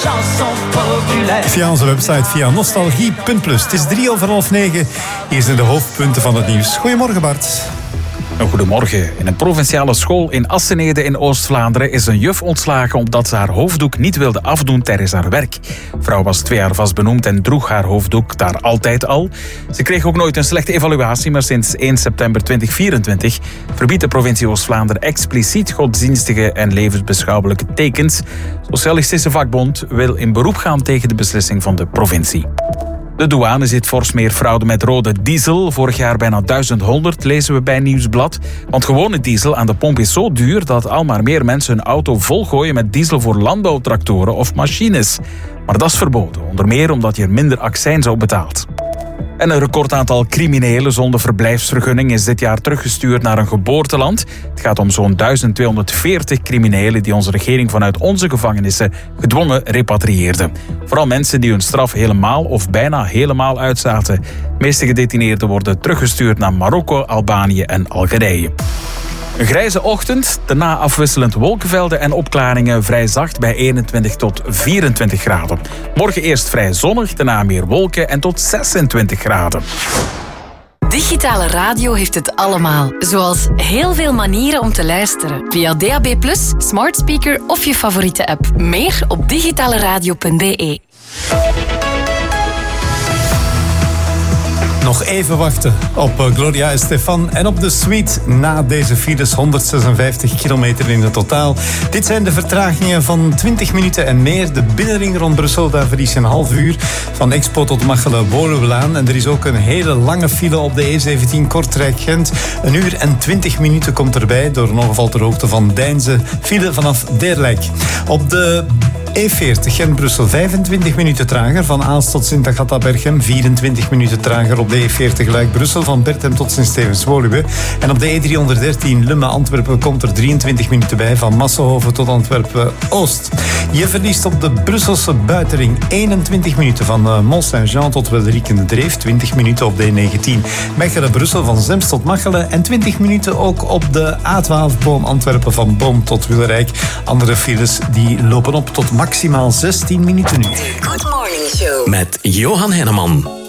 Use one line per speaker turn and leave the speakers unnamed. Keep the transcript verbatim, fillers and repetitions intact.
chanson populaire.
Via onze website, via nostalgie punt plus. Het is drie over half negen. Hier zijn de hoofdpunten van het nieuws. Goedemorgen, Bart.
Goedemorgen. In een provinciale school in Assenede in Oost-Vlaanderen is een juf ontslagen omdat ze haar hoofddoek niet wilde afdoen tijdens haar werk. De vrouw was twee jaar vast benoemd en droeg haar hoofddoek daar altijd al. Ze kreeg ook nooit een slechte evaluatie, maar sinds eerste september tweeduizend vierentwintig verbiedt de provincie Oost-Vlaanderen expliciet godsdienstige en levensbeschouwelijke tekens. De Socialistische Vakbond wil in beroep gaan tegen de beslissing van de provincie. De douane ziet fors meer fraude met rode diesel. Vorig jaar bijna duizend honderd, lezen we bij Nieuwsblad. Want gewone diesel aan de pomp is zo duur dat al maar meer mensen hun auto volgooien met diesel voor landbouwtractoren of machines. Maar dat is verboden, onder meer omdat je er minder accijns op betaalt. En een recordaantal criminelen zonder verblijfsvergunning is dit jaar teruggestuurd naar een geboorteland. Het gaat om zo'n duizend tweehonderdveertig criminelen die onze regering vanuit onze gevangenissen gedwongen repatrieerde. Vooral mensen die hun straf helemaal of bijna helemaal uitzaten. De meeste gedetineerden worden teruggestuurd naar Marokko, Albanië en Algerije. Een grijze ochtend, daarna afwisselend wolkenvelden en opklaringen, vrij zacht bij eenentwintig tot vierentwintig graden. Morgen eerst vrij zonnig, daarna meer wolken en tot zesentwintig graden.
Digitale radio heeft het allemaal. Zoals heel veel manieren om te luisteren. Via D A B plus, smart speaker of je favoriete app. Meer op digitaleradio punt b e.
Nog even wachten op Gloria Estefan en op de suite na deze files, honderdzesenvijftig kilometer in het totaal. Dit zijn de vertragingen van twintig minuten en meer. De binnenring rond Brussel, daar verlies je een half uur. Van Expo tot Machelen-Woluwelaan. En er is ook een hele lange file op de E zeventien Kortrijk-Gent. Een uur en twintig minuten komt erbij door een ongeval ter hoogte van Deinze. File vanaf Deerlijk. Op de E veertig Gent-Brussel vijfentwintig minuten trager. Van Aalst tot Sint-Agatha-Berchem. vierentwintig minuten trager op de E veertig Luik-Brussel. Van Berchem tot Sint-Stevens-Woluwe. En op de E driehonderddertien Lummen-Antwerpen komt er drieëntwintig minuten bij. Van Massenhoven tot Antwerpen-Oost. Je verliest op de Brusselse buitenring eenentwintig minuten. Van Mont-Saint-Jean tot Welriek-in-de-Dreef. twintig minuten op de E negentien Mechelen-Brussel. Van Zemst tot Machelen. En twintig minuten ook op de A twaalf Boom-Antwerpen. Van Boom tot Willerijk. Andere files die lopen op tot maximaal zestien minuten nu.
Good Morning Show met Johan Henneman.